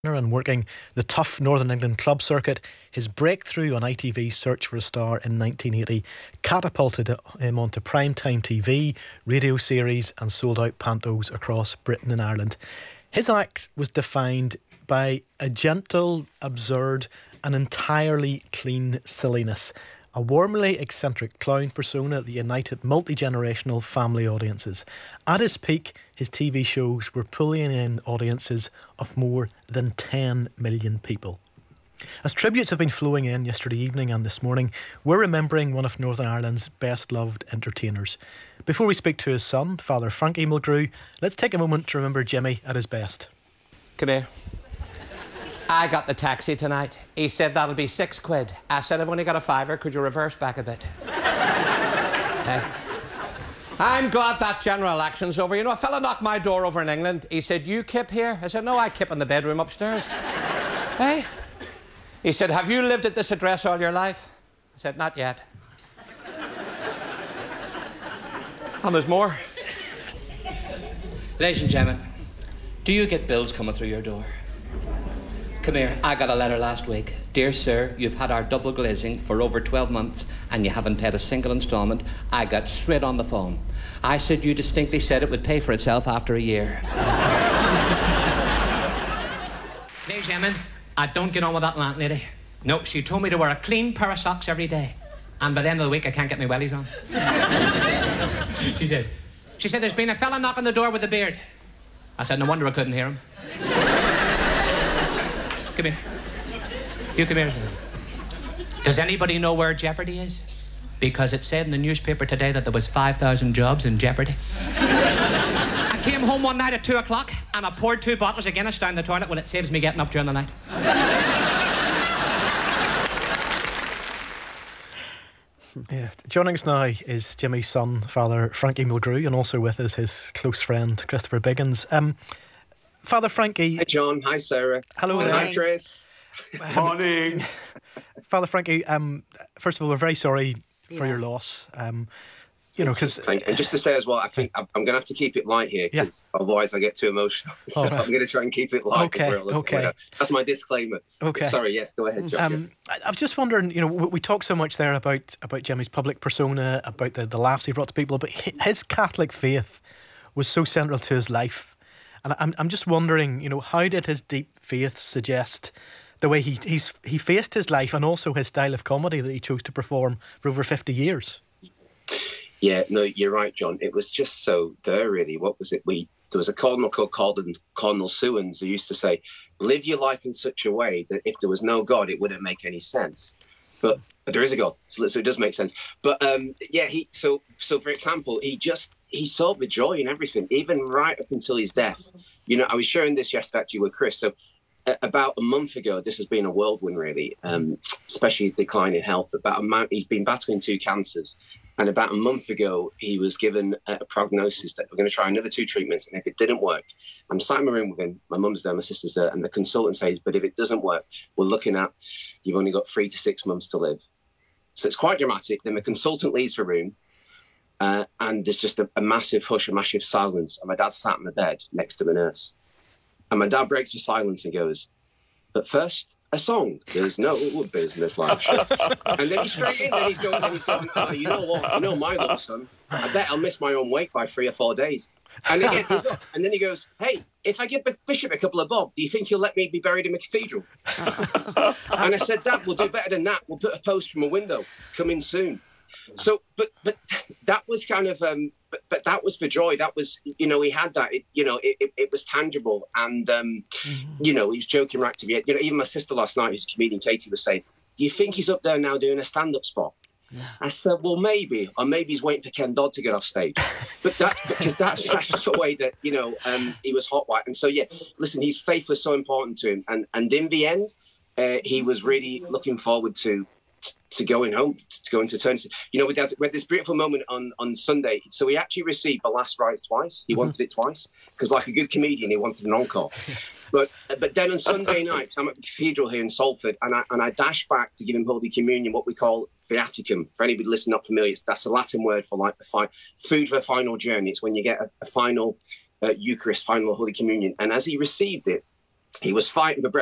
and working the tough Northern England club circuit, his breakthrough on ITV's Search for a Star in 1980 catapulted him onto primetime TV, radio series and sold-out pantos across Britain and Ireland. His act was defined by a gentle, absurd and entirely clean silliness. A warmly eccentric clown persona that united multi-generational family audiences. At his peak, his TV shows were pulling in audiences of more than 10 million people. As tributes have been flowing in yesterday evening and this morning, we're remembering one of Northern Ireland's best-loved entertainers. Before we speak to his son, Father Frankie Mulgrew, let's take a moment to remember Jimmy at his best. Come here. I got the taxi tonight. He said that'll be £6. I said, I've only got a fiver. Could you reverse back a bit? Hey. I'm glad that general election's over. You know, a fella knocked my door over in England. He said, you kip here? I said, no, I kip in the bedroom upstairs. Hey? He said, have you lived at this address all your life? I said, not yet. And there's more. Ladies and gentlemen, do you get bills coming through your door? Come here, I got a letter last week. Dear sir, you've had our double glazing for over 12 months and you haven't paid a single instalment. I got straight on the phone. I said, you distinctly said it would pay for itself after a year. Ladies and gentlemen, I don't get on with that landlady. No, she told me to wear a clean pair of socks every day. And by the end of the week, I can't get my wellies on. She said, there's been a fella knocking the door with a beard. I said, no wonder I couldn't hear him. Come here. You come here. Does anybody know where Jeopardy is? Because it said in the newspaper today that there was 5,000 jobs in Jeopardy. I came home one night at 2 o'clock and I poured 2 bottles of Guinness down the toilet. Well, it saves me getting up during the night. Yeah. Joining us now is Jimmy's son, Father Frankie Mulgrew, and also with us his close friend, Christopher Biggins. Father Frankie... Hi, John. Hi, Sarah. Hello there. Hi, Chris. Morning. Father Frankie, first of all, we're very sorry for your loss. You know, because... And just to say as well, I think I'm going to have to keep it light here, because otherwise I get too emotional. So I'm going to try and keep it light. Okay. That's my disclaimer. Okay. Sorry, yes, go ahead, John. I'm just wondering, you know, we talk so much there about Jimmy's public persona, about the laughs he brought to people, but his Catholic faith was so central to his life. And I'm just wondering, you know, how did his deep faith suggest the way he faced his life and also his style of comedy that he chose to perform for over 50 years? Yeah, no, you're right, John. It was just so there, really. What was it? There was a cardinal called Cardinal Suens who used to say, live your life in such a way that if there was no God, it wouldn't make any sense. But there is a God, so it does make sense. But so for example, he saw the joy in everything, even right up until his death. You know, I was sharing this yesterday actually with Chris. So about a month ago, this has been a whirlwind, really, especially his decline in health. He's been battling 2 cancers. And about a month ago, he was given a prognosis that we're going to try another 2 treatments. And if it didn't work, I'm sat in my room with him. My mum's there, my sister's there. And the consultant says, but if it doesn't work, we're looking at, you've only got 3 to 6 months to live. So it's quite dramatic. Then the consultant leaves the room. And there's just a massive hush, a massive silence. And my dad sat in the bed next to my nurse. And my dad breaks the silence and goes, but first, a song. There's no business like And then he's straight in, and he's going, oh, you know what? You know my luck, son. I bet I'll miss my own wake by 3 or 4 days. And then he goes, hey, if I give Bishop a couple of bob, do you think he'll let me be buried in the cathedral? And I said, Dad, we'll do better than that. We'll put a post from a window. Come in soon. So, but that was kind of, but that was for joy. That was, you know, he had that, it was tangible. And, you know, he was joking right to the, you know, even my sister last night, who's a comedian, Katie, was saying, do you think he's up there now doing a stand-up spot? Yeah. I said, well, maybe, or maybe he's waiting for Ken Dodd to get off stage. But that's just the way that, you know, he was hot white. And so, yeah, listen, his faith was so important to him. And in the end, he was really looking forward to going home, to going to eternity. You know, we had this beautiful moment on Sunday. So he actually received the last rites twice. He wanted it twice because, like a good comedian, he wanted an encore. But then on Sunday night, I'm at the cathedral here in Salford, and I dash back to give him Holy Communion, what we call viaticum. For anybody listening not familiar, that's a Latin word for like the food for a final journey. It's when you get a final Eucharist, final Holy Communion. And as he received it, He was fighting for